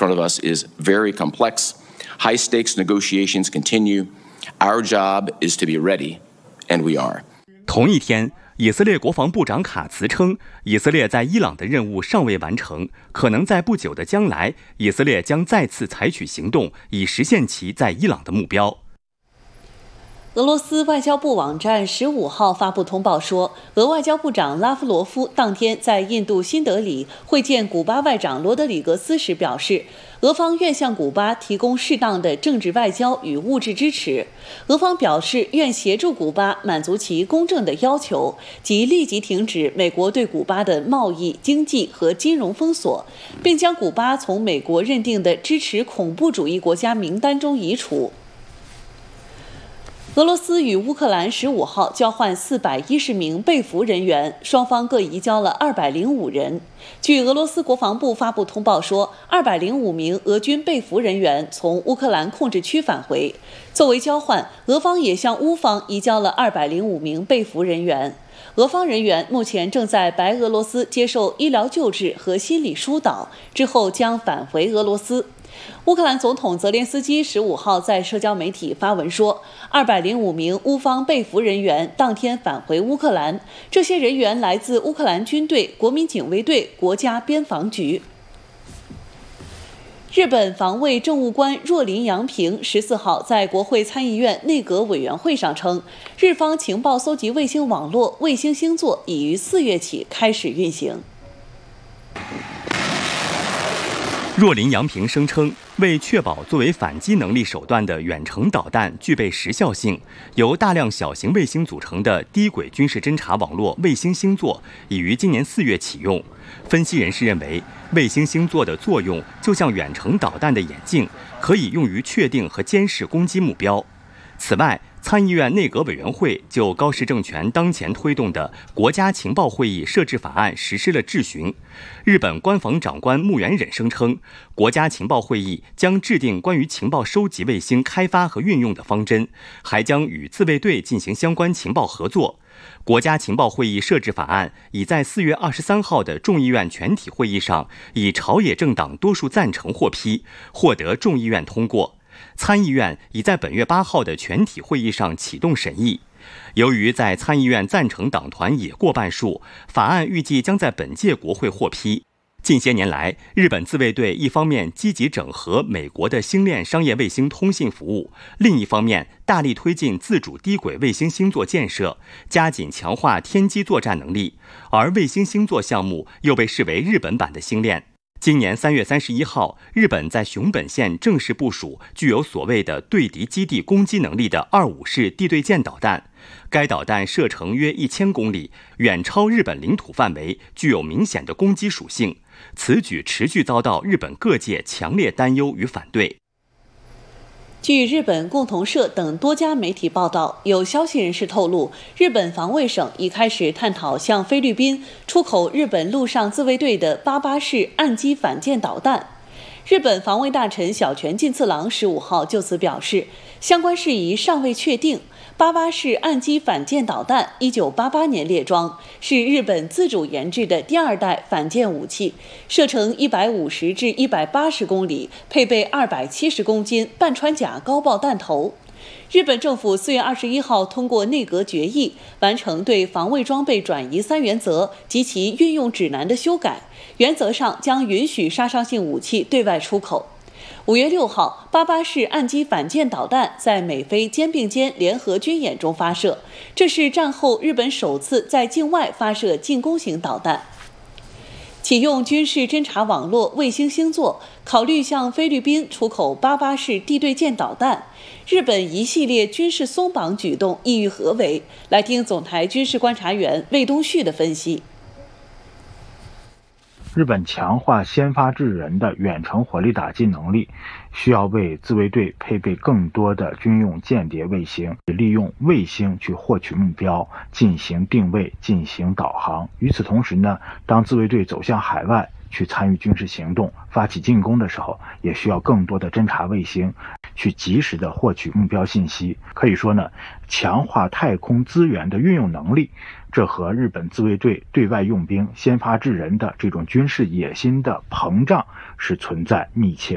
front of us is very complex. High-stakes negotiations continue. Our job is to be ready, and we are. 同一天，以色列国防部长卡茨称，以色列在伊朗的任务尚未完成，可能在不久的将来，以色列将再次采取行动，以实现其在伊朗的目标。 俄罗斯外交部网站15号发布通报说，俄外交部长拉夫罗夫当天在印度新德里会见古巴外长罗德里格斯时表示，俄方愿向古巴提供适当的政治外交与物质支持。俄方表示愿协助古巴满足其公正的要求，即立即停止美国对古巴的贸易、经济和金融封锁，并将古巴从美国认定的支持恐怖主义国家名单中移除。俄罗斯与乌克兰15号交换410名被俘人员，双方各移交了205人。据俄罗斯国防部发布通报说，205名俄军被俘人员从乌克兰控制区返回。作为交换，俄方也向乌方移交了205名被俘人员。俄方人员目前正在白俄罗斯接受医疗救治和心理疏导，之后将返回俄罗斯。乌克兰总统泽连斯基15号在社交媒体发文说，205名乌方被俘人员当天返回乌克兰，这些人员来自乌克兰军队、国民警卫队、国家边防局。日本防卫政务官若林洋平14号在国会参议院内阁委员会上称，日方情报搜集卫星网络卫星星座已于4月起开始运行。 若林洋平声称，为确保作为反击能力手段的远程导弹具备时效性，由大量小型卫星组成的低轨军事侦察网络卫星星座已于今年4月启用。分析人士认为，卫星星座的作用就像远程导弹的眼镜，可以用于确定和监视攻击目标。此外，参议院内阁委员会就高市政权当前推动的国家情报会议设置法案实施了质询。日本官房长官木原忍声称，国家情报会议将制定关于情报收集卫星开发和运用的方针，还将与自卫队进行相关情报合作。国家情报会议设置法案已在4月23号的众议院全体会议上以朝野政党多数赞成获批，获得众议院通过。参议院已在本月8号的全体会议上启动审议。由于在参议院赞成党团也过半数，法案预计将在本届国会获批。近些年来，日本自卫队一方面积极整合美国的星链商业卫星通信服务，另一方面大力推进自主低轨卫星星座建设，加紧强化天基作战能力，而卫星星座项目又被视为日本版的星链。今年3月31号，日本在熊本县正式部署具有所谓的对敌基地攻击能力的25式地对舰导弹。该导弹射程约1000公里，远超日本领土范围，具有明显的攻击属性。此举持续遭到日本各界强烈担忧与反对。 据日本共同社等多家媒体报道，有消息人士透露，日本防卫省已开始探讨向菲律宾出口日本陆上自卫队的88式岸基反舰导弹。日本防卫大臣小泉进次郎15号就此表示，相关事宜尚未确定。88式岸基反舰导弹1988年列装，是日本自主研制的第2代反舰武器，射程150至180公里，配备270公斤半穿甲高爆弹头。日本政府4月21号通过内阁决议，完成对防卫装备转移3原则及其运用指南的修改，原则上将允许杀伤性武器对外出口。5月6号，88式岸基反舰导弹在美菲肩并肩联合军演中发射，这是战后日本首次在境外发射进攻型导弹。启用军事侦察网络卫星星座，考虑向菲律宾出口88式地对舰导弹，日本一系列军事松绑举动意欲何为？来听总台军事观察员魏东旭的分析。 日本强化先发制人的远程火力打击能力，需要为自卫队配备更多的军用间谍卫星，利用卫星去获取目标，进行定位，进行导航。与此同时呢，当自卫队走向海外去参与军事行动，发起进攻的时候，也需要更多的侦察卫星去及时的获取目标信息。可以说呢，强化太空资源的运用能力，这和日本自卫队对外用兵先发制人的这种军事野心的膨胀是存在密切